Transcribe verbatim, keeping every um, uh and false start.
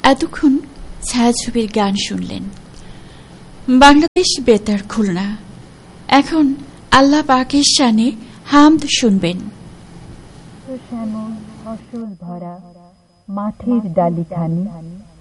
এতক্ষণ ছায়াছবির গান শুনলেন। বাংলাদেশ বেতার খুলনা। এখন আল্লাহ পাকের শানে হামদ শুনবেন। শ্যামল ফসল ভরা মাঠের ডালিখানি